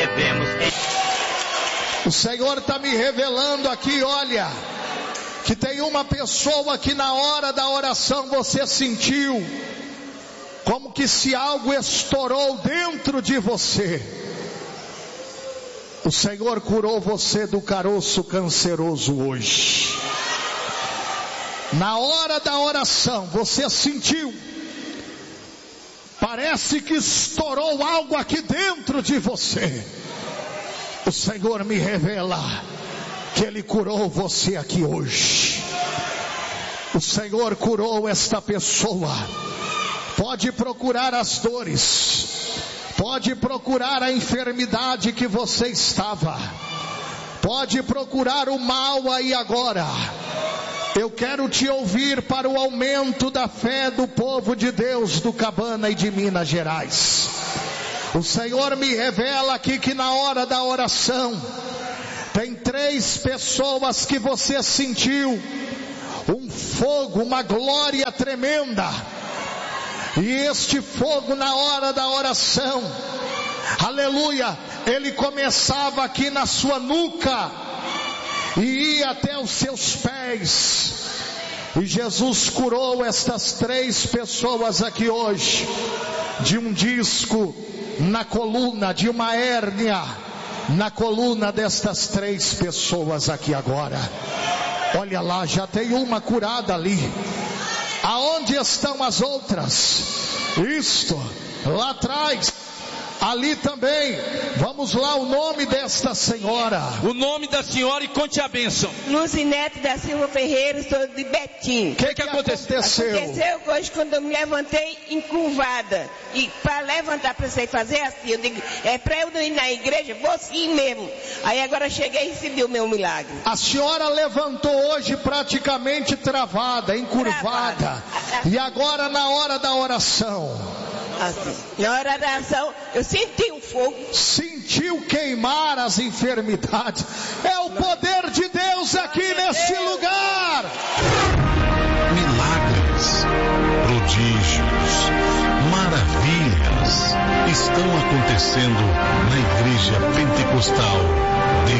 devemos. O Senhor está me revelando aqui, olha, que tem uma pessoa que na hora da oração você sentiu como que se algo estourou dentro de você. O Senhor curou você do caroço canceroso hoje. Na hora da oração você sentiu, parece que estourou algo aqui dentro de você. O Senhor me revela que Ele curou você aqui hoje. O Senhor curou esta pessoa. Pode procurar as dores, pode procurar a enfermidade que você estava, pode procurar o mal aí agora. Eu quero te ouvir para o aumento da fé do povo de Deus do Cabana e de Minas Gerais. O Senhor me revela aqui que na hora da oração tem 3 pessoas que você sentiu um fogo, uma glória tremenda. E este fogo na hora da oração, aleluia, ele começava aqui na sua nuca e ia até os seus pés. E Jesus curou estas 3 pessoas aqui hoje de um disco na coluna, de uma hérnia na coluna destas 3 pessoas aqui agora. Olha lá, já tem uma curada ali. Aonde estão as outras? Isto, lá atrás. Ali também. Vamos lá, o nome desta senhora. O nome da senhora e conte a bênção. Luzinete da Silva Ferreira, sou de Betim. O que aconteceu? Aconteceu hoje quando eu me levantei encurvada. E para levantar, precisei fazer assim. Eu digo, é para eu não ir na igreja? Vou sim mesmo. Aí agora cheguei e recebi o meu milagre. A senhora levantou hoje praticamente travada, encurvada. E agora na hora da oração. Assim, na hora da oração, eu senti um fogo. Sentiu queimar as enfermidades. É o poder de Deus aqui nesse lugar. Milagres, prodígios, maravilhas estão acontecendo na Igreja Pentecostal